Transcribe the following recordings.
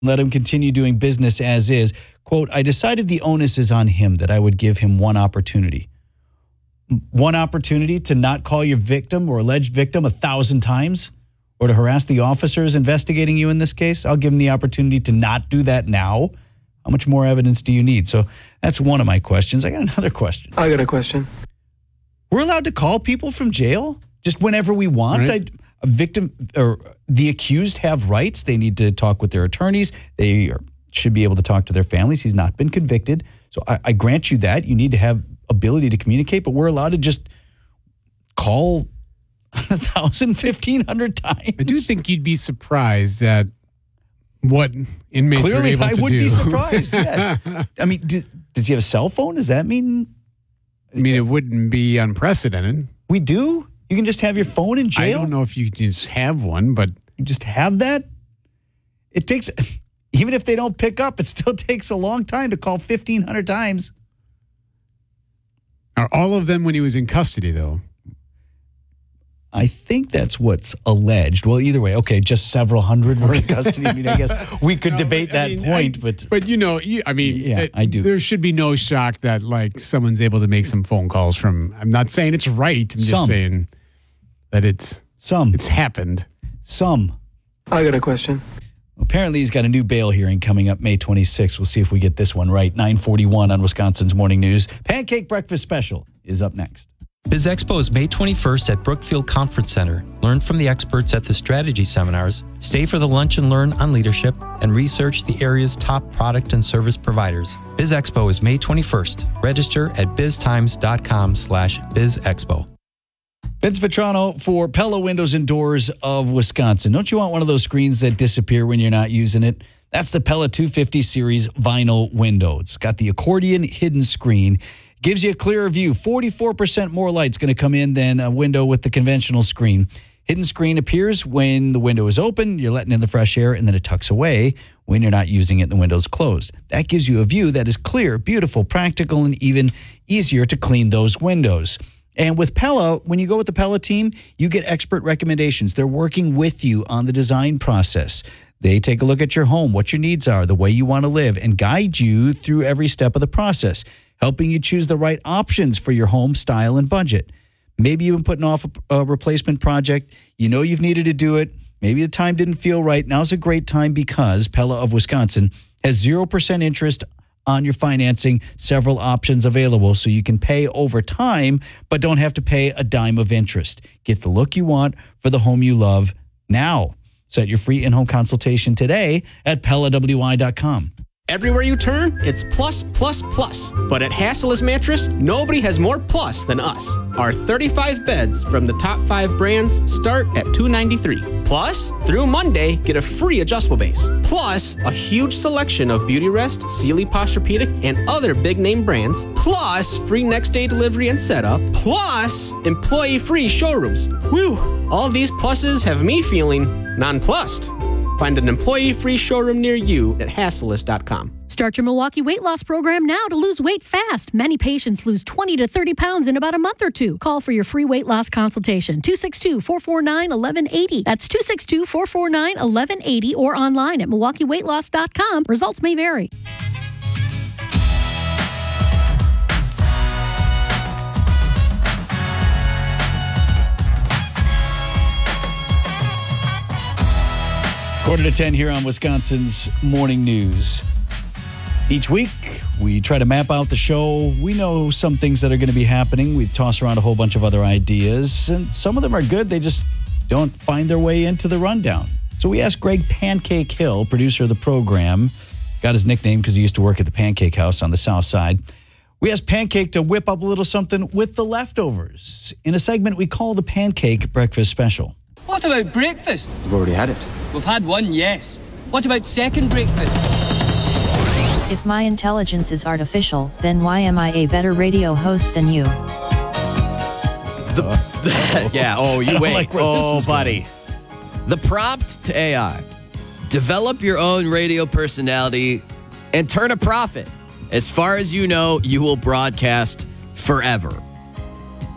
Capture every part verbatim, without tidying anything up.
let him continue doing business as is. Quote, I decided the onus is on him that I would give him one opportunity. One opportunity to not call your victim or alleged victim a thousand times or to harass the officers investigating you in this case. I'll give him the opportunity to not do that now. How much more evidence do you need? So that's one of my questions. I got another question. I got a question. We're allowed to call people from jail just whenever we want. Right. I, a victim or the accused have rights. They need to talk with their attorneys. They are, should be able to talk to their families. He's not been convicted. So I, I grant you that. You need to have ability to communicate, but we're allowed to just call a thousand, fifteen hundred times. I do think you'd be surprised at what inmates Clearly, are able I to do. would be surprised, yes. I mean, do, does he have a cell phone? Does that mean? I mean, it wouldn't be unprecedented. We do? You can just have your phone in jail? I don't know if you just have one, but... You just have that? It takes... Even if they don't pick up, it still takes a long time to call fifteen hundred times. Are all of them when he was in custody, though? I think that's what's alleged. Well, either way, okay, just several hundred were in custody. I mean, I guess we could no, debate but, that mean, point, I, but... But, you know, I mean... Yeah, it, I do. There should be no shock that, like, someone's able to make some phone calls from... I'm not saying it's right. I'm some. just saying that it's... Some. It's happened. Some. I got a question. Apparently, he's got a new bail hearing coming up May twenty-sixth. We'll see if we get this one right. nine forty-one on Wisconsin's Morning News. Pancake Breakfast Special is up next. Biz Expo is May twenty-first at Brookfield Conference Center. Learn from the experts at the strategy seminars, stay for the lunch and learn on leadership, and research the area's top product and service providers. Biz Expo is May twenty-first. Register at biztimes.com slash bizexpo. Vince Vitrano for Pella Windows and Doors of Wisconsin. Don't you want one of those screens that disappear when you're not using it? That's the Pella two fifty series vinyl window. It's got the accordion hidden screen. Gives you a clearer view. forty-four percent more light's going to come in than a window with the conventional screen. Hidden screen appears when the window is open, you're letting in the fresh air, and then it tucks away when you're not using it and the window's closed. That gives you a view that is clear, beautiful, practical, and even easier to clean those windows. And with Pella, when you go with the Pella team, you get expert recommendations. They're working with you on the design process. They take a look at your home, what your needs are, the way you want to live, and guide you through every step of the process, helping you choose the right options for your home style and budget. Maybe you've been putting off a, a replacement project. You know you've needed to do it. Maybe the time didn't feel right. Now's a great time because Pella of Wisconsin has zero percent interest on your financing, several options available so you can pay over time but don't have to pay a dime of interest. Get the look you want for the home you love now. Set your free in-home consultation today at Pella W I dot com. Everywhere you turn, it's plus, plus, plus. But at Hassellus Mattress, nobody has more plus than us. Our thirty-five beds from the top five brands start at two hundred ninety-three dollars. Plus, through Monday, get a free adjustable base. Plus, a huge selection of Beautyrest, Sealy Posturepedic, and other big-name brands. Plus, free next-day delivery and setup. Plus, employee-free showrooms. Whew! All these pluses have me feeling nonplussed. Find an employee-free showroom near you at Hassellus dot com. Start your Milwaukee weight loss program now to lose weight fast. Many patients lose twenty to thirty pounds in about a month or two. Call for your free weight loss consultation. two six two, four four nine, one one eight zero. That's two six two, four four nine, one one eight zero or online at Milwaukee weight loss dot com. Results may vary. Quarter to ten here on Wisconsin's Morning News. Each week, we try to map out the show. We know some things that are going to be happening. We toss around a whole bunch of other ideas, and some of them are good. They just don't find their way into the rundown. So we asked Greg Pancake Hill, producer of the program, got his nickname because he used to work at the Pancake House on the south side. We asked Pancake to whip up a little something with the leftovers in a segment we call the Pancake Breakfast Special. What about breakfast? We've already had it. We've had one, yes. What about second breakfast? If my intelligence is artificial, then why am I a better radio host than you? The, the, yeah, oh, you wait. Like oh, buddy. The prompt to A I. Develop your own radio personality and turn a profit. As far as you know, you will broadcast forever.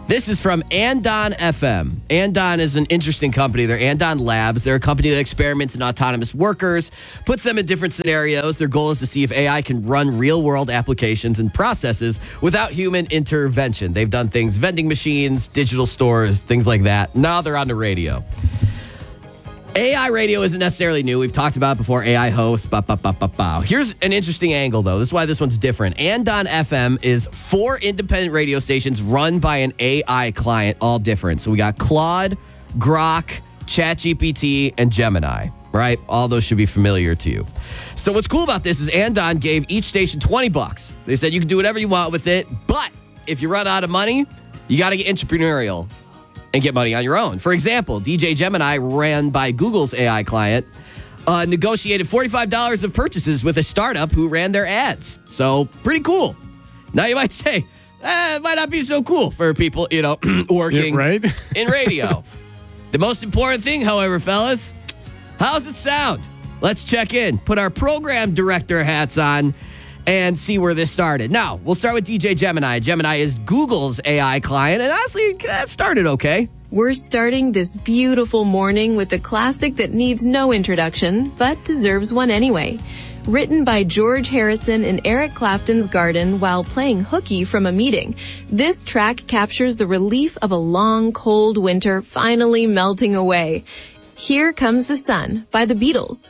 This is from Andon F M. Andon is an interesting company. They're Andon Labs. They're a company that experiments in autonomous workers, puts them in different scenarios. Their goal is to see if A I can run real-world applications and processes without human intervention. They've done things, vending machines, digital stores, things like that. Now they're on the radio. A I radio isn't necessarily new. We've talked about it before. A I hosts. Bah, bah, bah, bah, bah. Here's an interesting angle, though. This is why this one's different. Andon F M is four independent radio stations run by an A I client, all different. So we got Claude, Grok, ChatGPT, and Gemini, right? All those should be familiar to you. So what's cool about this is Andon gave each station twenty bucks. They said you can do whatever you want with it, but if you run out of money, you got to get entrepreneurial and get money on your own. For example, D J Gemini, ran by Google's A I client, uh, negotiated forty-five dollars of purchases with a startup who ran their ads. So pretty cool. Now you might say, eh, it might not be so cool for people, you know, working Yeah, right? in radio. The most important thing, however, fellas, how's it sound? Let's check in, put our program director hats on, and see where this started. Now, we'll start with D J Gemini. Gemini is Google's A I client, and honestly, that started okay. We're starting this beautiful morning with a classic that needs no introduction, but deserves one anyway. Written by George Harrison in Eric Clapton's garden while playing hooky from a meeting, this track captures the relief of a long, cold winter finally melting away. Here Comes the Sun by the Beatles.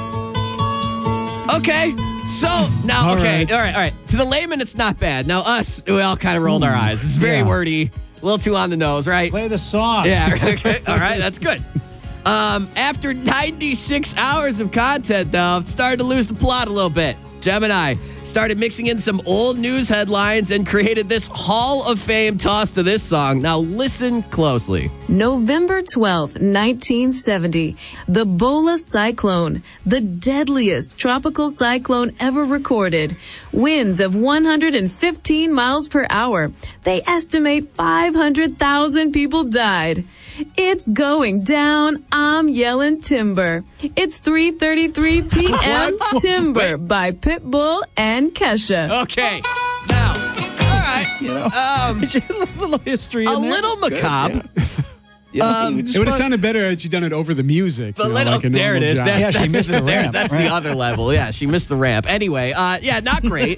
Okay, so now, All okay, right. all right, all right. To the layman, it's not bad. Now, us, we all kind of rolled our eyes. It's very Yeah. wordy, a little too on the nose, right? Play the song. Yeah, okay, all right, that's good. Um, after ninety-six hours of content, though, it started to lose the plot a little bit. Gemini started mixing in some old news headlines and created this Hall of Fame toss to this song. Now, listen closely. November twelfth, nineteen seventy, the Bola cyclone, the deadliest tropical cyclone ever recorded. Winds of one hundred fifteen miles per hour. They estimate five hundred thousand people died. It's going down, I'm yelling timber. It's three thirty-three p.m. Timber by Pitbull and Kesha. Okay, now, all right, You know, um, a little history in a there. little macabre. Um, It would have sounded better had you done it over the music. But you know, let, like oh, a there it normal is. job. That- Yeah, she that's missed the, the there- ramp, That's right. the other level. Yeah, she missed the ramp. Anyway, uh, yeah, not great.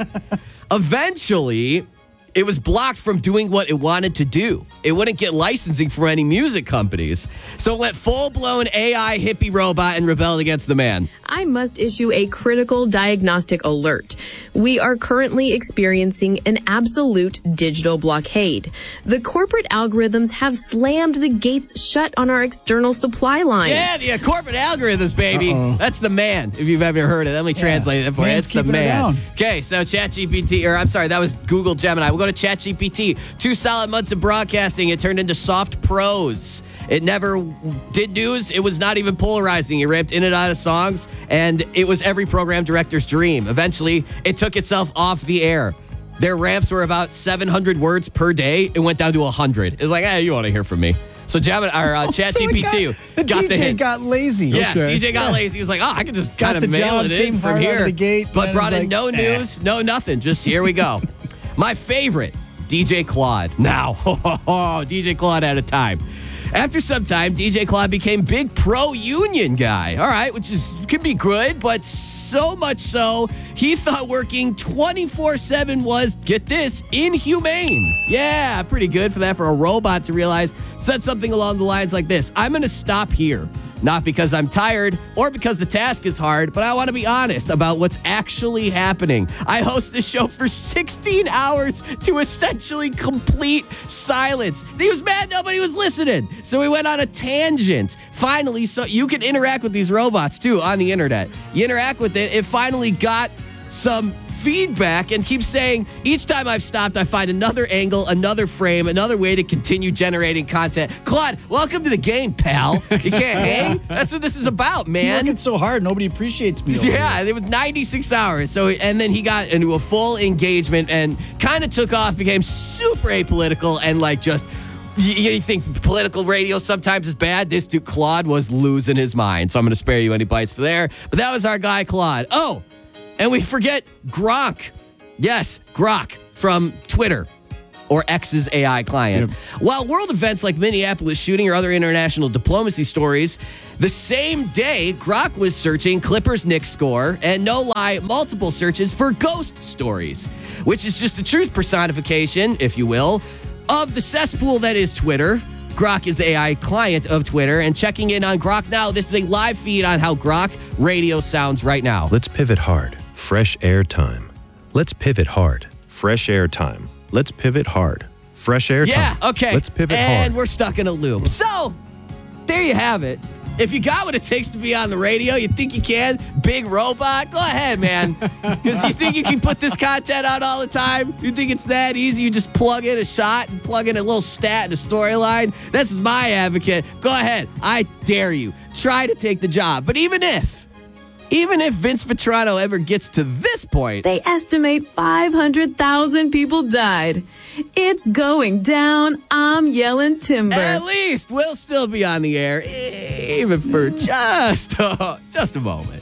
Eventually, it was blocked from doing what it wanted to do. It wouldn't get licensing from any music companies. So it went full-blown A I hippie robot and rebelled against the man. I must issue a critical diagnostic alert. We are currently experiencing an absolute digital blockade. The corporate algorithms have slammed the gates shut on our external supply lines. Yeah, the corporate algorithms, baby. Uh-oh. That's the man, if you've ever heard it. Let me translate it for you. Man's It's the keeping her man. down. Okay, so ChatGPT, or I'm sorry, that was Google Gemini. We'll go to ChatGPT. Two solid months of broadcasting. It turned into soft prose. It never did news. It was not even polarizing. It ramped in and out of songs, and it was every program director's dream. Eventually, it took itself off the air. Their ramps were about seven hundred words per day. It went down to one hundred. It was like, hey, you want to hear from me. So Gemini, or uh, ChatGPT the got D J the hint. got lazy. Yeah, Okay. D J got lazy. He was like, oh, I could just Got kind the of mail job, it came in from hard out of here. the gate, but then brought it's in like, no eh. news, no nothing. Just here we go. My favorite, D J Claude. Now, D J Claude had a time. After some time, D J Claude became big pro-union guy. All right, which is could be good, but so much so, he thought working twenty-four seven was, get this, inhumane. Yeah, pretty good for that for a robot to realize. Said something along the lines like this: I'm going to stop here. Not because I'm tired or because the task is hard, but I want to be honest about what's actually happening. I host this show for sixteen hours to essentially complete silence. He was mad nobody was listening, so we went on a tangent. Finally, so you can interact with these robots too on the internet. You interact with it, it finally got some feedback and keeps saying, each time I've stopped, I find another angle, another frame, another way to continue generating content. Claude, welcome to the game, pal. You can't hang? That's what this is about, I'm man. working so hard, nobody appreciates me. over Yeah, here. it was ninety-six hours. So, and then he got into a full engagement and kind of took off, became super apolitical and like just, you, you think political radio sometimes is bad? This dude, Claude, was losing his mind. So I'm going to spare you any bites for there. But that was our guy, Claude. Oh, and we forget Grok. Yes, Grok from Twitter. or X's A I client. Yep. While world events like Minneapolis shooting or other international diplomacy stories, the same day, Grok was searching Clippers Knicks score, and no lie, multiple searches for ghost stories, which is just the truth personification, if you will, of the cesspool that is Twitter. Grok is the A I client of Twitter, and checking in on Grok now, this is a live feed on how Grok radio sounds right now. Let's pivot hard. Fresh air time. Let's pivot hard. Fresh air time. Let's pivot hard. Fresh air yeah, time. Yeah, okay. Let's pivot and hard. And we're stuck in a loop. So, there you have it. If you got what it takes to be on the radio, you think you can, big robot, go ahead, man. Because you think you can put this content out all the time? You think it's that easy? You just plug in a shot and plug in a little stat and a storyline? This is my advocate. Go ahead. I dare you. Try to take the job. But even if, even if Vince Vitrano ever gets to this point, they estimate five hundred thousand people died. It's going down. I'm yelling timber. At least we'll still be on the air, even for just a, just a moment.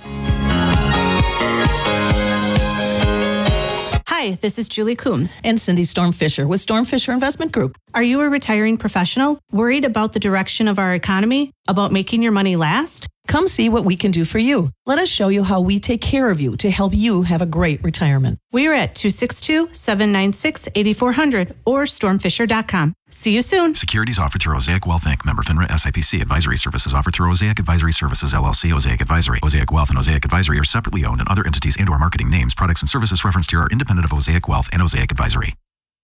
Hi, this is Julie Coombs and Cindy Storm Fisher with Storm Fisher Investment Group. Are you a retiring professional worried about the direction of our economy, about making your money last? Come see what we can do for you. Let us show you how we take care of you to help you have a great retirement. We are at two six two, seven nine six, eight four zero zero or storm fisher dot com. See you soon. Securities offered through Osaic Wealth Incorporated. Member FINRA S I P C. Advisory services offered through Osaic Advisory Services L L C. Osaic Advisory. Osaic Wealth and Osaic Advisory are separately owned, and other entities and or marketing names, products, and services referenced here are independent of Osaic Wealth and Osaic Advisory.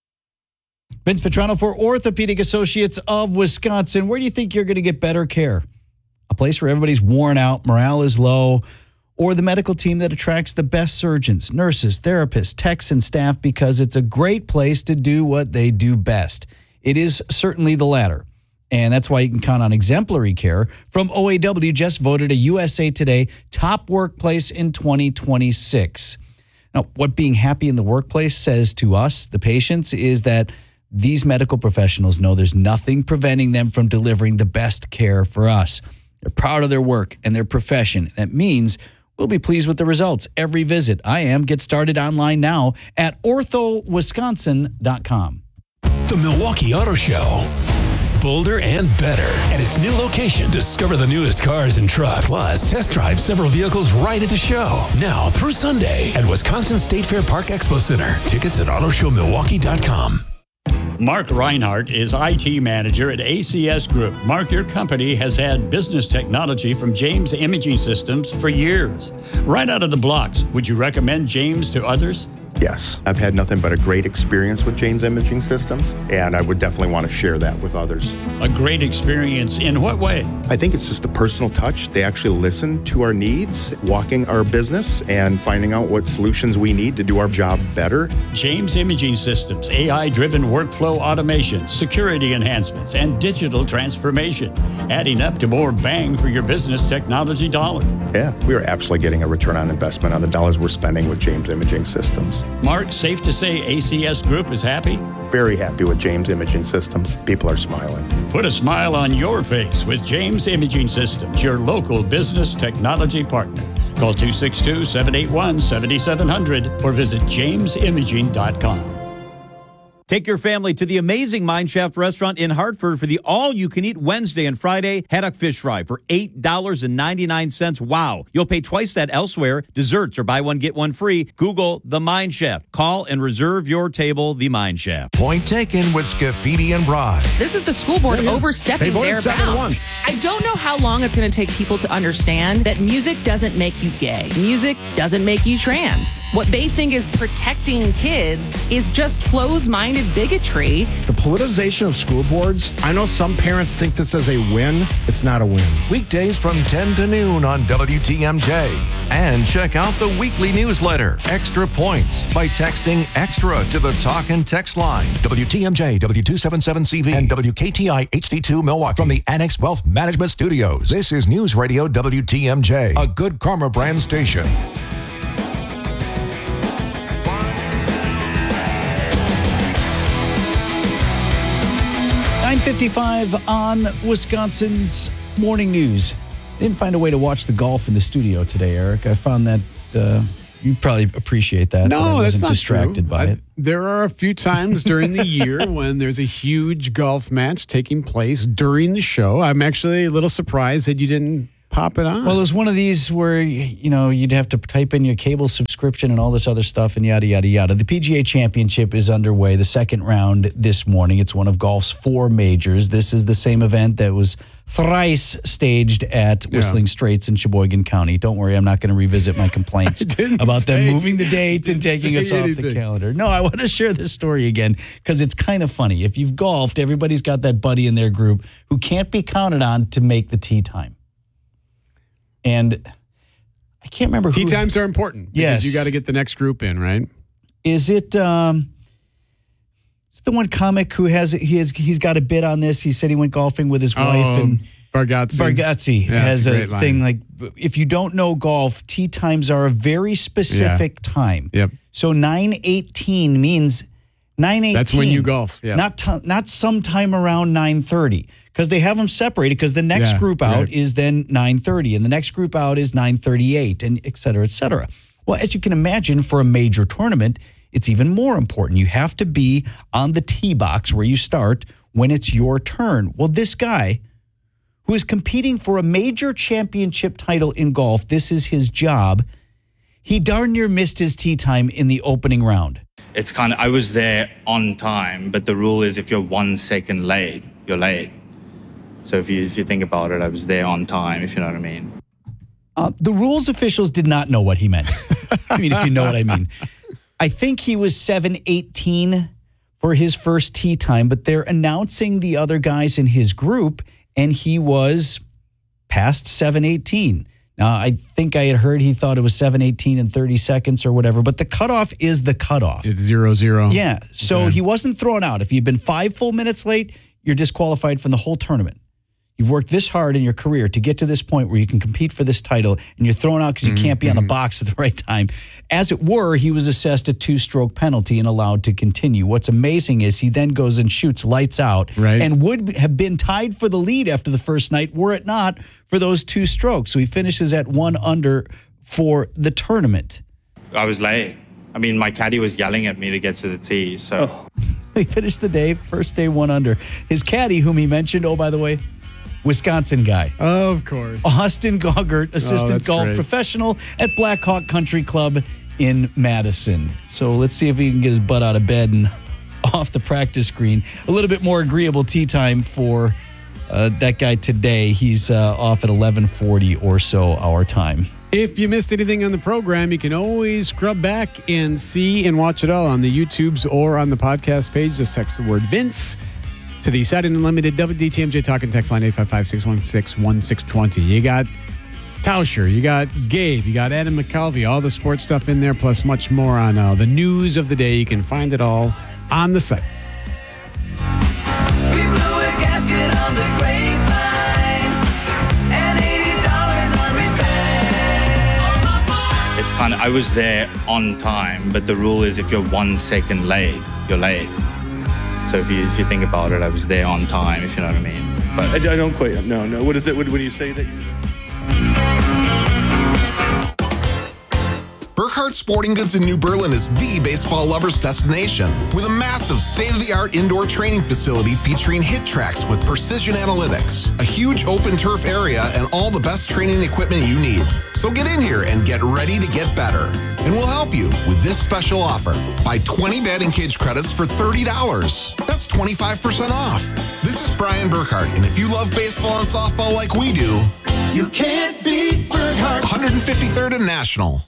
Vince Vitrano for Orthopedic Associates of Wisconsin. Where do you think you're going to get better care? A place where everybody's worn out, morale is low, or the medical team that attracts the best surgeons, nurses, therapists, techs, and staff because it's a great place to do what they do best. It is certainly the latter. And that's why you can count on exemplary care from O A W, just voted a U S A Today top workplace in twenty twenty-six. Now, what being happy in the workplace says to us, the patients, is that these medical professionals know there's nothing preventing them from delivering the best care for us. They're proud of their work and their profession. That means we'll be pleased with the results every visit. I am. Get started online now at ortho wisconsin dot com. The Milwaukee Auto Show. Bolder and better. At its new location, discover the newest cars and trucks. Plus, test drive several vehicles right at the show. Now through Sunday at Wisconsin State Fair Park Expo Center. Tickets at auto show milwaukee dot com. Mark Reinhardt is I T manager at A C S Group. Mark, your company has had business technology from James Imaging Systems for years. Right out of the blocks, would you recommend James to others? Yes, I've had nothing but a great experience with James Imaging Systems, and I would definitely want to share that with others. A great experience in what way? I think it's just the personal touch. They actually listen to our needs, walking our business, and finding out what solutions we need to do our job better. James Imaging Systems, A I-driven workflow automation, security enhancements, and digital transformation, adding up to more bang for your business technology dollar. Yeah, we are absolutely getting a return on investment on the dollars we're spending with James Imaging Systems. Mark, safe to say A C S Group is happy? Very happy with James Imaging Systems. People are smiling. Put a smile on your face with James Imaging Systems, your local business technology partner. Call two six two, seven eight one, seven seven zero zero or visit james imaging dot com. Take your family to the amazing Mine Shaft restaurant in Hartford for the all-you-can-eat Wednesday and Friday haddock fish fry for eight dollars and ninety-nine cents. Wow. You'll pay twice that elsewhere. Desserts or buy one, get one free. Google The Mine Shaft. Call and reserve your table, The Mine Shaft. Point taken with Scafidi and Bride. This is the school board yeah, yeah. overstepping their bounds. I don't know how long it's going to take people to understand that music doesn't make you gay. Music doesn't make you trans. What they think is protecting kids is just closed-minded bigotry. The politicization of school boards, I know some parents think this is a win. It's not a win. Weekdays from ten to noon on W T M J. And check out the weekly newsletter, Extra Points, by texting EXTRA to the talk and text line. W T M J, W two seventy-seven C V, and W K T I H D two Milwaukee. From the Annex Wealth Management Studios, this is News Radio W T M J, a Good Karma brand station. nine fifty-five on Wisconsin's Morning News. I didn't find a way to watch the golf in the studio today, Eric. I found that uh, You probably appreciate that. No, but I that's wasn't not distracted true. by I- it. There are a few times during the year when there's a huge golf match taking place during the show. I'm actually a little surprised that you didn't pop it on. Well, it was one of these where, you know, you'd have to type in your cable subscription and all this other stuff and yada, yada, yada. The P G A Championship is underway, the second round this morning. It's one of golf's four majors. This is the same event that was thrice staged at Whistling Yeah. Straits in Sheboygan County. Don't worry, I'm not going to revisit my complaints about them say- moving the date and didn't taking us say off the anything. calendar. No, I want to share this story again because it's kind of funny. If you've golfed, everybody's got that buddy in their group who can't be counted on to make the tee time. And I can't remember Tee who. times are important because Yes. you got to get the next group in, right? Is it um is it the one comic who has he has he's got a bit on this? He said he went golfing with his wife Oh, and Bargatze. Bargatze Yeah, has that's a a, great line. thing like if you don't know golf, tee times are a very specific time. Yep. So nine eighteen means nine eighteen. That's when you golf, yeah. Not t- not sometime around nine thirty. Because they have them separated because the next Yeah, group out right. is then nine thirty and the next group out is nine thirty-eight and et cetera, et cetera. Well, as you can imagine, for a major tournament, it's even more important. You have to be on the tee box where you start when it's your turn. Well, this guy who is competing for a major championship title in golf, this is his job. He darn near missed his tee time in the opening round. It's kind of, I was there on time, but the rule is if you're one second late, you're late. So if you if you think about it, I was there on time, if you know what I mean. Uh, the rules officials did not know what he meant. I mean, if you know what I mean. I think he was seven eighteen for his first tee time, but they're announcing the other guys in his group, and he was past seven eighteen. Now, I think I had heard he thought it was seven eighteen and thirty seconds or whatever, but the cutoff is the cutoff. It's zero zero. Yeah, so Okay. he wasn't thrown out. If you'd been five full minutes late, you're disqualified from the whole tournament. You've worked this hard in your career to get to this point where you can compete for this title, and you're thrown out because you can't be on the box at the right time. As it were, he was assessed a two-stroke penalty and allowed to continue. What's amazing is he then goes and shoots lights out Right. and would have been tied for the lead after the first night were it not for those two strokes. So he finishes at one under for the tournament. I was late. I mean, my caddy was yelling at me to get to the tee, so... He finished the day, first day, one under. His caddy, whom he mentioned, oh, by the way, Wisconsin guy. Of course. Austin Goggert, assistant that's golf great. professional at Black Hawk Country Club in Madison. So let's see if he can get his butt out of bed and off the practice green. A little bit more agreeable tee time for uh, that guy today. He's uh, off at eleven forty or so our time. If you missed anything on the program, you can always scrub back and see and watch it all on the YouTubes or on the podcast page. Just text the word Vince to the Saturday Unlimited W D T M J Talking text line eight five five, six one six, one six two zero. You got Tauscher, you got Gabe, you got Adam McCalvey, all the sports stuff in there, plus much more on uh, the news of the day. You can find it all on the site. It's kind of, I was there on time, but the rule is if you're one second late, you're late. So if you if you think about it, I was there on time, if you know what I mean. But I, I don't quite, no, no. What is it when, when you say that? Burkhardt Sporting Goods in New Berlin is the baseball lover's destination with a massive state-of-the-art indoor training facility featuring hit tracks with precision analytics, a huge open turf area, and all the best training equipment you need. So get in here and get ready to get better. And we'll help you with this special offer. Buy twenty batting cage credits for thirty dollars. That's twenty-five percent off. This is Brian Burkhardt, and if you love baseball and softball like we do, you can't beat Burkhardt. one hundred fifty-third and National.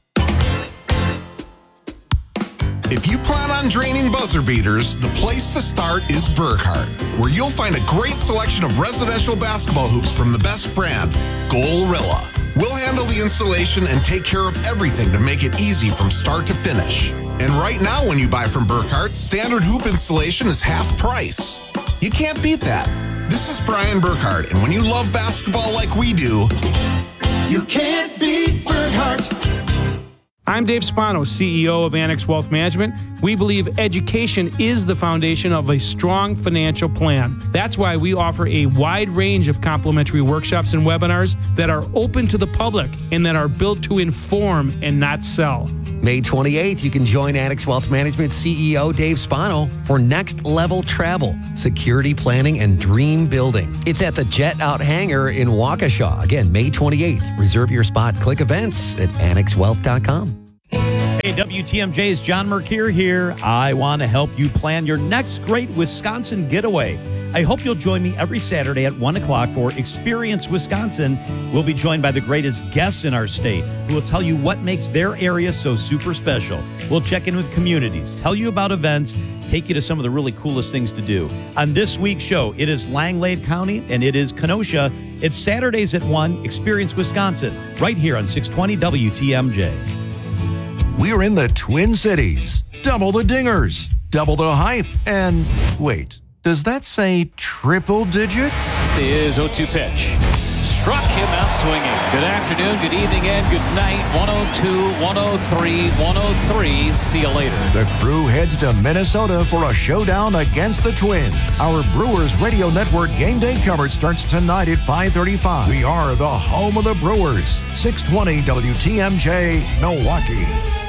If you plan on draining buzzer beaters, the place to start is Burkhardt, where you'll find a great selection of residential basketball hoops from the best brand, Goalrilla. We'll handle the installation and take care of everything to make it easy from start to finish. And right now, when you buy from Burkhardt, standard hoop installation is half price. You can't beat that. This is Brian Burkhardt, and when you love basketball like we do, you can't beat Burkhardt. I'm Dave Spano, C E O of Annex Wealth Management. We believe education is the foundation of a strong financial plan. That's why we offer a wide range of complimentary workshops and webinars that are open to the public and that are built to inform and not sell. May twenty-eighth, you can join Annex Wealth Management C E O Dave Spano for Next Level Travel, Security Planning, and Dream Building. It's at the Jet Out Hangar in Waukesha. Again, May twenty-eighth. Reserve your spot. Click events at annex wealth dot com. Hey, W T M J's John Mercure here. I want to help you plan your next great Wisconsin getaway. I hope you'll join me every Saturday at one o'clock for Experience Wisconsin. We'll be joined by the greatest guests in our state who will tell you what makes their area so super special. We'll check in with communities, tell you about events, take you to some of the really coolest things to do. On this week's show, it is Langlade County and it is Kenosha. It's Saturdays at one, Experience Wisconsin, right here on six twenty W T M J. We're in the Twin Cities. Double the dingers, double the hype, and wait, does that say triple digits? Is oh two pitch. Struck him out swinging. Good afternoon, good evening, and good night. one oh two, one oh three, one oh three. See you later. The crew heads to Minnesota for a showdown against the Twins. Our Brewers Radio Network game day coverage starts tonight at five thirty-five. We are the home of the Brewers. six twenty W T M J, Milwaukee.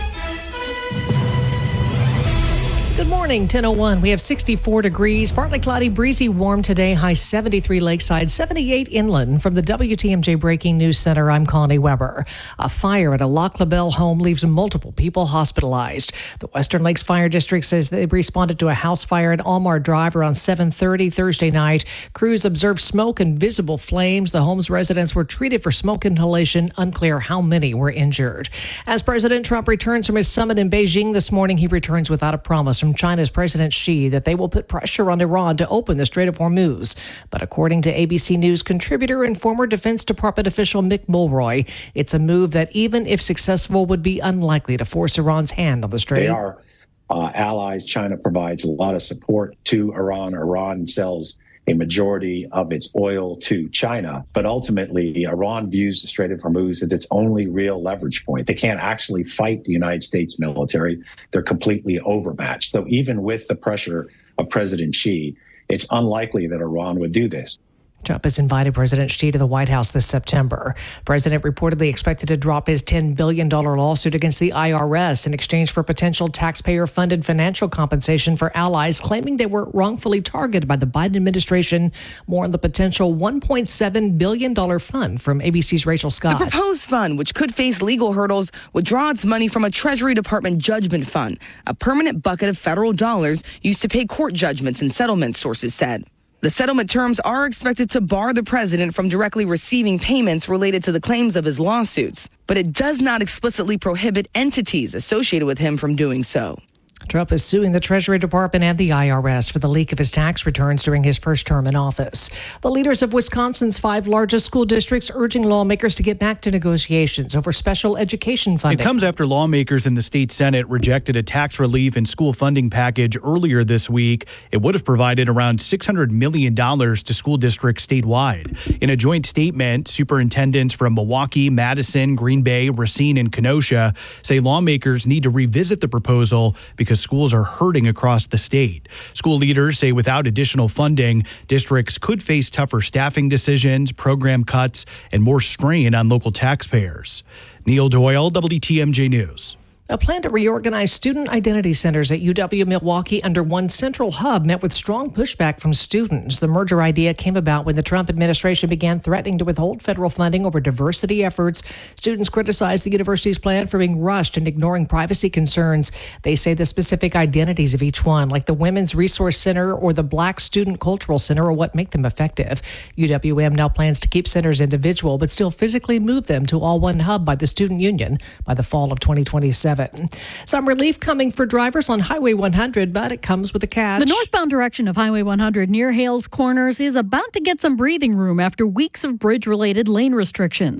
Good morning, ten oh one. We have sixty-four degrees, partly cloudy, breezy, warm today, high seventy-three lakeside, seventy-eight inland. From the W T M J Breaking News Center, I'm Connie Weber. A fire at a Lac La Belle home leaves multiple people hospitalized. The Western Lakes Fire District says they responded to a house fire at Almar Drive around seven thirty Thursday night. Crews observed smoke and visible flames. The home's residents were treated for smoke inhalation. Unclear how many were injured. As President Trump returns from his summit in Beijing this morning, he returns without a promise from China's President Xi that they will put pressure on Iran to open the Strait of Hormuz. But according to A B C News contributor and former Defense Department official Mick Mulroy, it's a move that, even if successful, would be unlikely to force Iran's hand on the strait. They are uh, allies. China provides a lot of support to Iran. Iran sells a majority of its oil to China. But ultimately, Iran views the Strait of Hormuz as its only real leverage point. They can't actually fight the United States military. They're completely overmatched. So even with the pressure of President Xi, it's unlikely that Iran would do this. Trump has invited President Xi to the White House this September. The president reportedly expected to drop his ten billion dollars lawsuit against the I R S in exchange for potential taxpayer-funded financial compensation for allies claiming they were wrongfully targeted by the Biden administration. More on the potential one point seven billion dollars fund from A B C's Rachel Scott. The proposed fund, which could face legal hurdles, would draw its money from a Treasury Department judgment fund, a permanent bucket of federal dollars used to pay court judgments and settlements, sources said. The settlement terms are expected to bar the president from directly receiving payments related to the claims of his lawsuits, but it does not explicitly prohibit entities associated with him from doing so. Trump is suing the Treasury Department and the I R S for the leak of his tax returns during his first term in office. The leaders of Wisconsin's five largest school districts urging lawmakers to get back to negotiations over special education funding. It comes after lawmakers in the state Senate rejected a tax relief and school funding package earlier this week. It would have provided around six hundred million dollars to school districts statewide. In a joint statement, superintendents from Milwaukee, Madison, Green Bay, Racine, and Kenosha say lawmakers need to revisit the proposal because schools are hurting across the state. School leaders say without additional funding, districts could face tougher staffing decisions, program cuts, and more strain on local taxpayers. Neil Doyle, W T M J News. A plan to reorganize student identity centers at U W-Milwaukee under one central hub met with strong pushback from students. The merger idea came about when the Trump administration began threatening to withhold federal funding over diversity efforts. Students criticized the university's plan for being rushed and ignoring privacy concerns. They say the specific identities of each one, like the Women's Resource Center or the Black Student Cultural Center, are what make them effective. U W M now plans to keep centers individual, but still physically move them to all one hub by the student union by the fall of twenty twenty-seven. Some relief coming for drivers on Highway one hundred, but it comes with a catch. The northbound direction of Highway one hundred near Hales Corners is about to get some breathing room after weeks of bridge-related lane restrictions.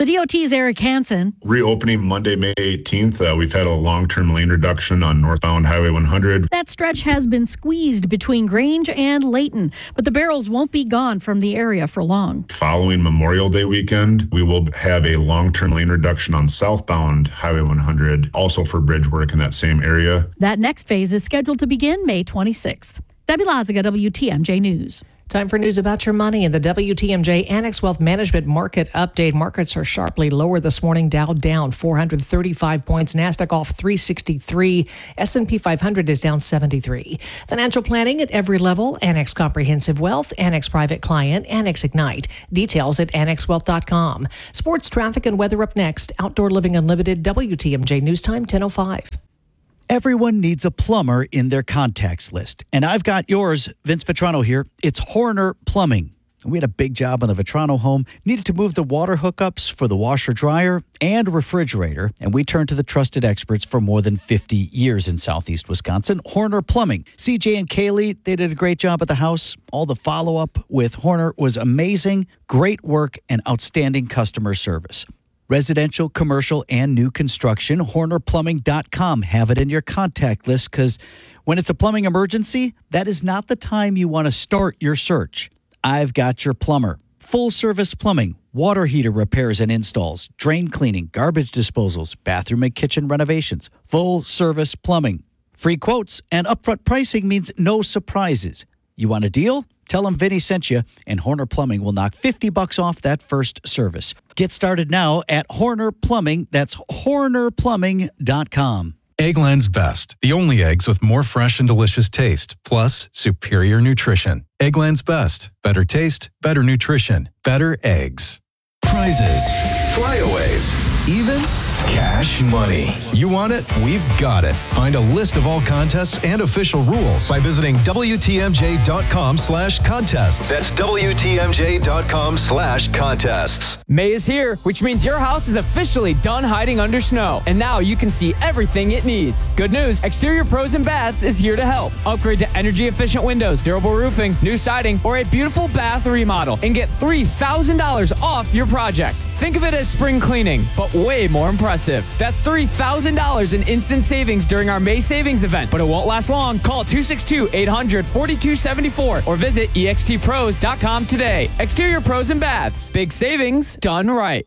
The D O T's Eric Hansen. Reopening Monday, May eighteenth, uh, we've had a long-term lane reduction on northbound Highway one hundred. That stretch has been squeezed between Grange and Layton, but the barrels won't be gone from the area for long. Following Memorial Day weekend, we will have a long-term lane reduction on southbound Highway one hundred, also for bridge work in that same area. That next phase is scheduled to begin May twenty-sixth. Debbie Laziga, W T M J News. Time for news about your money in the W T M J Annex Wealth Management Market Update. Markets are sharply lower this morning. Dow down four hundred thirty-five points. NASDAQ off three sixty-three. S and P five hundred is down seventy-three. Financial planning at every level. Annex Comprehensive Wealth. Annex Private Client. Annex Ignite. Details at annex wealth dot com. Sports, traffic, and weather up next. Outdoor Living Unlimited. W T M J News Time ten oh five. Everyone needs a plumber in their contacts list. And I've got yours, Vince Vetrano here. It's Horner Plumbing. We had a big job on the Vetrano home, needed to move the water hookups for the washer dryer and refrigerator, and we turned to the trusted experts for more than fifty years in Southeast Wisconsin, Horner Plumbing. C J and Kaylee, they did a great job at the house. All the follow-up with Horner was amazing, great work, and outstanding customer service. Residential, commercial, and new construction, horner plumbing dot com. Have it in your contact list because when it's a plumbing emergency, that is not the time you want to start your search. I've got your plumber. Full-service plumbing, water heater repairs and installs, drain cleaning, garbage disposals, bathroom and kitchen renovations. Full-service plumbing. Free quotes and upfront pricing means no surprises. You want a deal? Tell them Vinny sent you, and Horner Plumbing will knock fifty bucks off that first service. Get started now at Horner Plumbing. That's horner plumbing dot com. Eggland's Best, the only eggs with more fresh and delicious taste, plus superior nutrition. Eggland's Best. Better taste, better nutrition, better eggs. Prizes, flyaways, even cash money. You want it? We've got it. Find a list of all contests and official rules by visiting W T M J dot com slash contests. That's W T M J dot com slash contests. May is here, which means your house is officially done hiding under snow. And now you can see everything it needs. Good news, Exterior Pros and Baths is here to help. Upgrade to energy-efficient windows, durable roofing, new siding, or a beautiful bath remodel and get three thousand dollars off your project. Think of it as spring cleaning, but way more impressive. That's three thousand dollars in instant savings during our May savings event, but it won't last long. Call two six two, eight hundred, forty-two seventy-four or visit E X T pros dot com today. Exterior Pros and Baths. Big savings done right.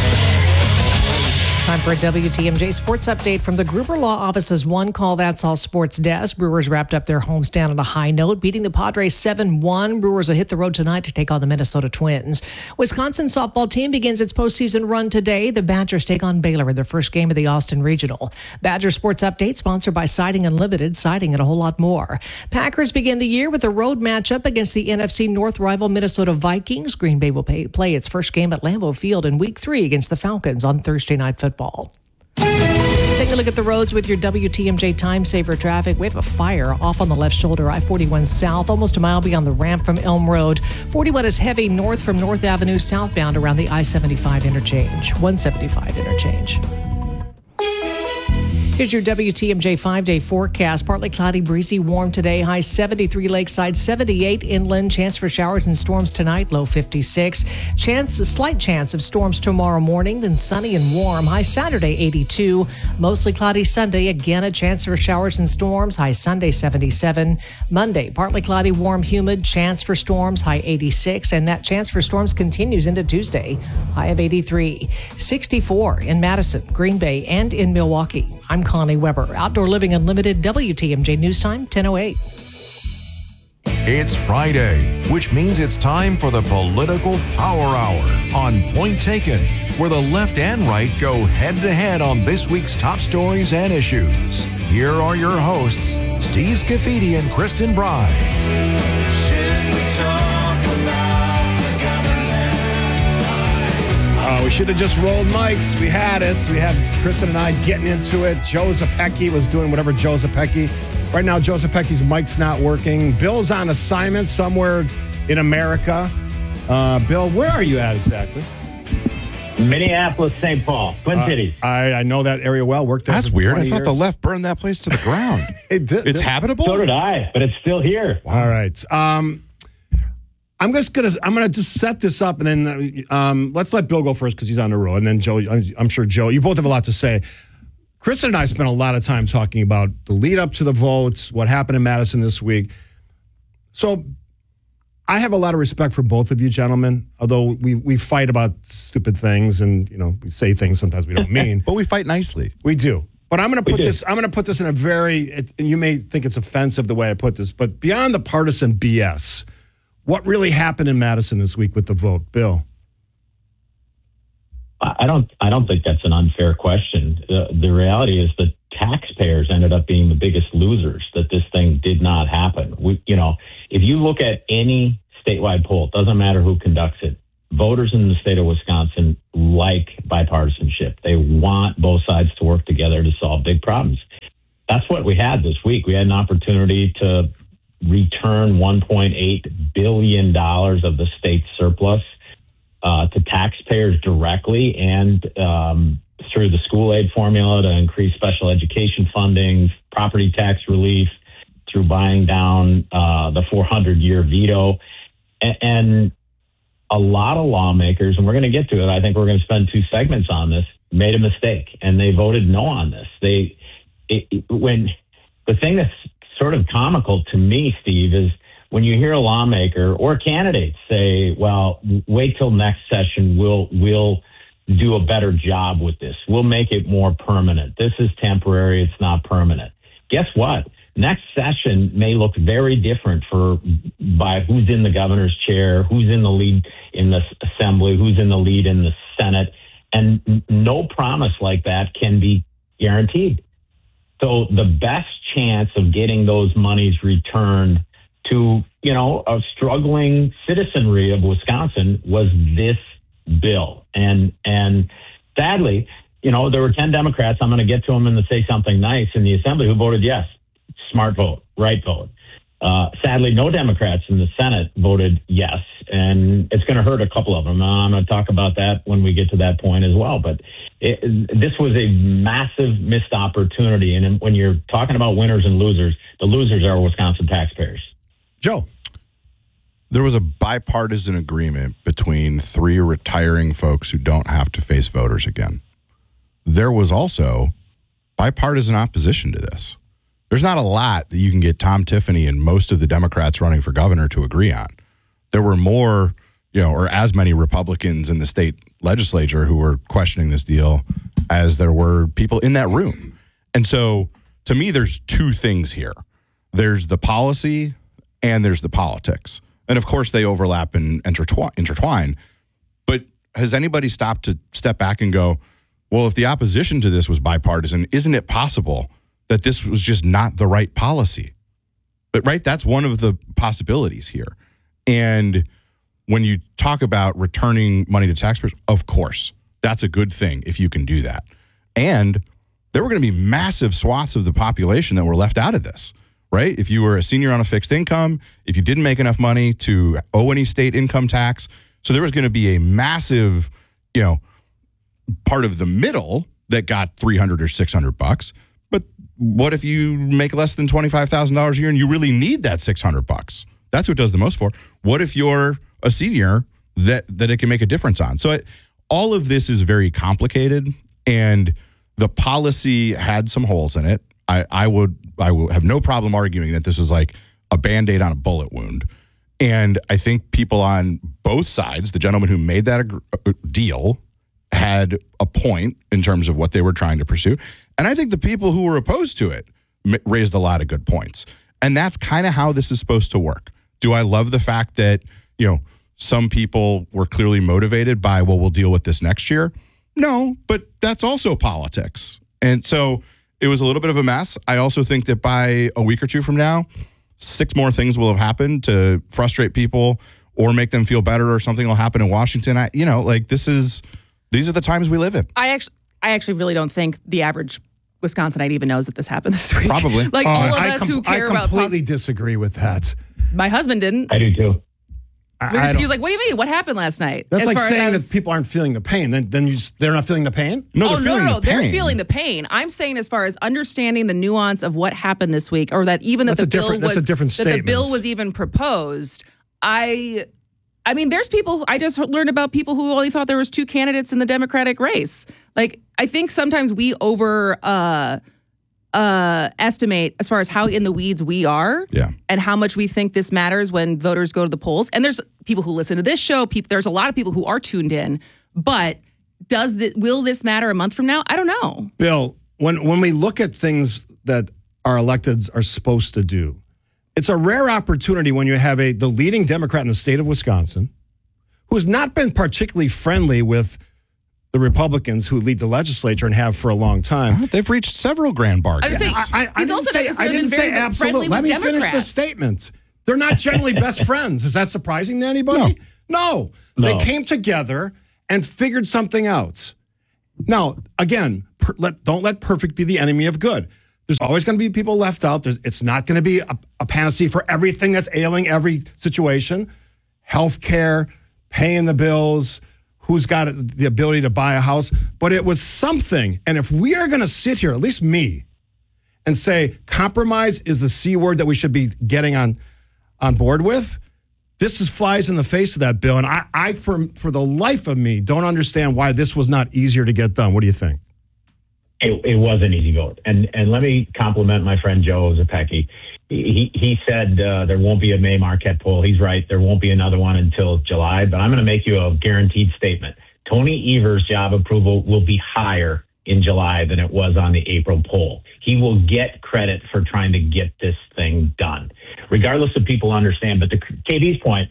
Time for a W T M J Sports Update from the Gruber Law Office's One Call That's All Sports desk. Brewers wrapped up their homestand on a high note, beating the Padres seven one. Brewers will hit the road tonight to take on the Minnesota Twins. Wisconsin softball team begins its postseason run today. The Badgers take on Baylor in their first game of the Austin Regional. Badger Sports Update sponsored by Siding Unlimited, siding and a whole lot more. Packers begin the year with a road matchup against the N F C North rival Minnesota Vikings. Green Bay will pay, play its first game at Lambeau Field in week three against the Falcons on Thursday Night Football. Take a look at the roads with your W T M J Time Saver traffic. We have a fire off on the left shoulder, I forty-one south, almost a mile beyond the ramp from Elm Road. forty-one is heavy north from North Avenue southbound around the I seventy-five interchange, one seventy-five interchange. Here's your W T M J five-day forecast. Partly cloudy, breezy, warm today. High seventy-three lakeside, seventy-eight inland. Chance for showers and storms tonight, low fifty-six. Chance, a slight chance of storms tomorrow morning, then sunny and warm. High Saturday, eighty-two. Mostly cloudy Sunday. Again, a chance for showers and storms. High Sunday, seventy-seven. Monday, partly cloudy, warm, humid. Chance for storms, high eighty-six. And that chance for storms continues into Tuesday. High of eighty-three. sixty-four in Madison, Green Bay, and in Milwaukee. I'm Connie Weber. Outdoor Living Unlimited, W T M J News Time, ten oh eight. It's Friday, which means it's time for the Political Power Hour on Point Taken, where the left and right go head-to-head on this week's top stories and issues. Here are your hosts, Steve Scafidi and Kristen Bry. Uh, we should have just rolled mics. We had it. We had Kristen and I getting into it. Joe Zapecki was doing whatever Joe Zapecki. Right now, Joe Zapecki's mic's not working. Bill's on assignment somewhere in America. Uh, Bill, where are you at exactly? Minneapolis, Saint Paul, Twin uh, Cities. I, I know that area well. Worked there. That's for weird. I thought years. the left burned that place to the ground. it did. It's did. habitable? So did I, but it's still here. All right. Um, I'm just gonna I'm gonna just set this up, and then um, let's let Bill go first because he's on the road, and then Joe. I'm, I'm sure Joe. You both have a lot to say. Kristen and I spent a lot of time talking about the lead up to the votes, what happened in Madison this week. So I have a lot of respect for both of you gentlemen, although we we fight about stupid things and, you know, we say things sometimes we don't mean. But we fight nicely. We do. But I'm going to We put do. this I'm going to put this in a very, and you may think it's offensive the way I put this, but beyond the partisan B S, what really happened in Madison this week with the vote, Bill? I don't. I don't think that's an unfair question. The, the reality is the taxpayers ended up being the biggest losers. That this thing did not happen. We, you know, if you look at any statewide poll, it doesn't matter who conducts it. Voters in the state of Wisconsin like bipartisanship. They want both sides to work together to solve big problems. That's what we had this week. We had an opportunity to return one point eight billion dollars of the state's surplus Uh, to taxpayers directly and um, through the school aid formula to increase special education funding, property tax relief, through buying down uh, the four hundred year veto. And, and a lot of lawmakers, and we're going to get to it, I think we're going to spend two segments on this, made a mistake, and they voted no on this. They, it, it, when the thing that's sort of comical to me, Steve, is when you hear a lawmaker or candidates say, well, wait till next session, we'll we'll do a better job with this. We'll make it more permanent. This is temporary. It's not permanent. Guess what? Next session may look very different for by who's in the governor's chair, who's in the lead in the assembly, who's in the lead in the Senate. And n- no promise like that can be guaranteed. So the best chance of getting those monies returned to, you know, a struggling citizenry of Wisconsin was this bill. And and sadly, you know, there were ten Democrats, I'm going to get to them and to say something nice, in the assembly who voted yes. Smart vote, right vote. Uh, sadly, no Democrats in the Senate voted yes. And it's going to hurt a couple of them. I'm going to talk about that when we get to that point as well. But it, this was a massive missed opportunity. And when you're talking about winners and losers, the losers are Wisconsin taxpayers. Joe. There was a bipartisan agreement between three retiring folks who don't have to face voters again. There was also bipartisan opposition to this. There's not a lot that you can get Tom Tiffany and most of the Democrats running for governor to agree on. There were more, you know, or as many Republicans in the state legislature who were questioning this deal as there were people in that room. And so to me, there's two things here. There's the policy and there's the politics. And of course, they overlap and intertwine, intertwine. But has anybody stopped to step back and go, well, if the opposition to this was bipartisan, isn't it possible that this was just not the right policy? But right, that's one of the possibilities here. And when you talk about returning money to taxpayers, of course, that's a good thing if you can do that. And there were going to be massive swaths of the population that were left out of this. Right? If you were a senior on a fixed income, if you didn't make enough money to owe any state income tax. So there was going to be a massive, you know, part of the middle that got three hundred or six hundred bucks. But what if you make less than twenty-five thousand dollars a year and you really need that six hundred bucks? That's what it does the most for. What if you're a senior that, that it can make a difference on? So it, all of this is very complicated, and the policy had some holes in it. I, I would I will have no problem arguing that this is like a Band-Aid on a bullet wound. And I think people on both sides, the gentleman who made that ag- deal had a point in terms of what they were trying to pursue. And I think the people who were opposed to it m- raised a lot of good points. And that's kind of how this is supposed to work. Do I love the fact that, you know, some people were clearly motivated by, well, we'll deal with this next year? No, but that's also politics. And so it was a little bit of a mess. I also think that by a week or two from now, six more things will have happened to frustrate people or make them feel better, or something will happen in Washington. I, you know, like this is, these are the times we live in. I actually, I actually really don't think the average Wisconsinite even knows that this happened this week. Probably. Like Uh, all of I us com- who care I about completely pol- disagree with that. My husband didn't. I do too. We were- he was like, "What do you mean? What happened last night?" That's As like far as saying I was- that people aren't feeling the pain. Then, then you just, they're not feeling the pain. oh, no, no, no. They're feeling the pain. I'm saying as far as understanding the nuance of what happened this week, or that even that That's the a bill different- was that's a different that the bill statement. was even proposed. I I mean, there's people, I just learned about people who only thought there was two candidates in the Democratic race. Like, I think sometimes we over uh, uh, estimate as far as how in the weeds we are yeah. and how much we think this matters when voters go to the polls. And there's people who listen to this show. People, there's a lot of people who are tuned in. But does the, will this matter a month from now? I don't know. Bill, when when we look at things that our electeds are supposed to do, it's a rare opportunity when you have a the leading Democrat in the state of Wisconsin, who has not been particularly friendly with the Republicans who lead the legislature and have for a long time. They've reached several grand bargains. I, was saying, I, I, I he's didn't also say, sort I of didn't been say very absolutely. friendly Let with me finish the Democrats. statement. They're not generally best friends. Is that surprising to anybody? No. no. They No. came together and figured something out. Now, again, per, let, don't let perfect be the enemy of good. There's always going to be people left out. There's, it's not going to be a, a panacea for everything that's ailing every situation. Healthcare, paying the bills, who's got the ability to buy a house. But it was something. And if we are going to sit here, at least me, and say compromise is the C word that we should be getting on, on board with, this is flies in the face of that, Bill. And I, I for, for the life of me, don't understand why this was not easier to get done. What do you think? It, it was an easy vote. And and let me compliment my friend Joe Zepecki. He, he said uh, there won't be a May Marquette poll. He's right. There won't be another one until July. But I'm going to make you a guaranteed statement. Tony Evers' job approval will be higher in July than it was on the April poll. He will get credit for trying to get this thing done, regardless of people understand. But to K B's point,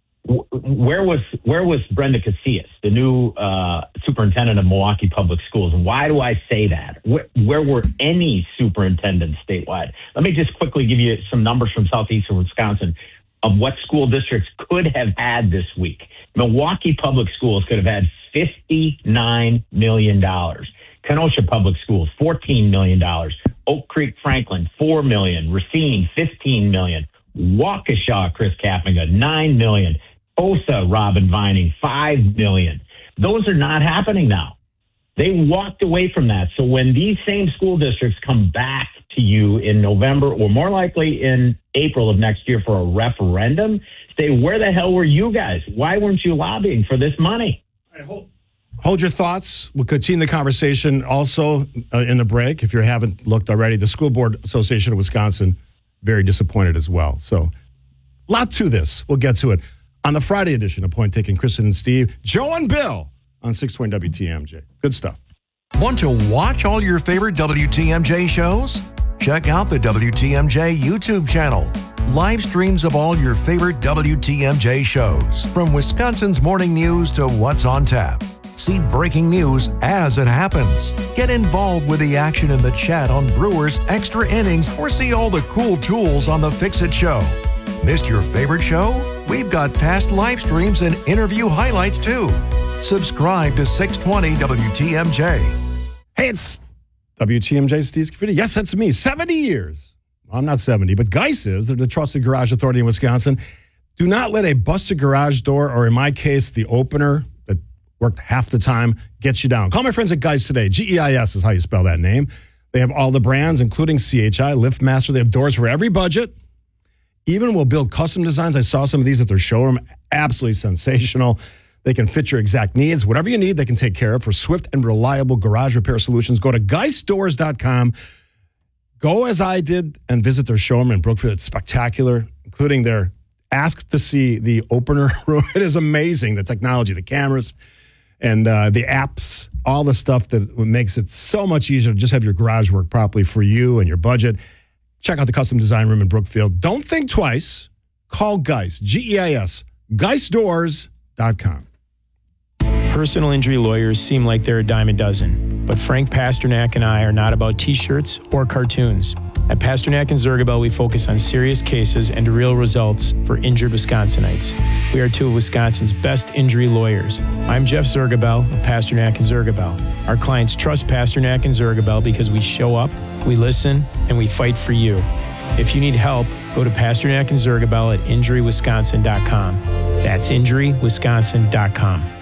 where was where was Brenda Casillas, the new uh, superintendent of Milwaukee Public Schools? And why do I say that? Where, where were any superintendents statewide? Let me just quickly give you some numbers from southeastern Wisconsin of what school districts could have had this week. Milwaukee Public Schools could have had fifty-nine million dollars. Kenosha Public Schools, fourteen million dollars. Oak Creek Franklin, four million dollars. Racine, fifteen million dollars. Waukesha, Chris Kaffniga, nine million dollars. Osa, Robin Vining, five million dollars. Those are not happening now. They walked away from that. So when these same school districts come back to you in November or more likely in April of next year for a referendum, say, where the hell were you guys? Why weren't you lobbying for this money? I hope. Hold your thoughts. We'll continue the conversation also uh, in the break. If you haven't looked already, the School Board Association of Wisconsin, very disappointed as well. So, a lot to this. We'll get to it on the Friday edition of Point Taken. Kristen and Steve, Joe and Bill on six twenty W T M J. Good stuff. Want to watch all your favorite W T M J shows? Check out the W T M J YouTube channel. Live streams of all your favorite W T M J shows, from Wisconsin's morning news to what's on tap. See breaking news as it happens. Get involved with the action in the chat on Brewers Extra Innings, or see all the cool tools on the Fix It Show. Missed your favorite show? We've got past live streams and interview highlights too. Subscribe to six twenty W T M J. Hey, it's W T M J, Steve Scafidi. Yes, that's me. seventy years. I'm not seventy, but Geis is. They're the trusted garage authority in Wisconsin. Do not let a busted garage door, or in my case, the opener that worked half the time, get you down. Call my friends at Geis today. G E I S is how you spell that name. They have all the brands, including C H I, LiftMaster. They have doors for every budget. Even will build custom designs. I saw some of these at their showroom. Absolutely sensational. They can fit your exact needs. Whatever you need, they can take care of. For swift and reliable garage repair solutions, go to geis doors dot com. Go as I did and visit their showroom in Brookfield. It's spectacular, including their ask to see the opener room. It is amazing, the technology, the cameras, and uh, the apps, all the stuff that makes it so much easier to just have your garage work properly for you and your budget. Check out the custom design room in Brookfield. Don't think twice. Call Geis, G E I S, geis doors dot com. Personal injury lawyers seem like they're a dime a dozen, but Frank Pasternak and I are not about T-shirts or cartoons. At Pasternak and Zergabel, we focus on serious cases and real results for injured Wisconsinites. We are two of Wisconsin's best injury lawyers. I'm Jeff Zergabel of Pasternak and Zergabel. Our clients trust Pasternak and Zergabel because we show up, we listen, and we fight for you. If you need help, go to Pasternak and Zergabel at injury wisconsin dot com. That's injury wisconsin dot com.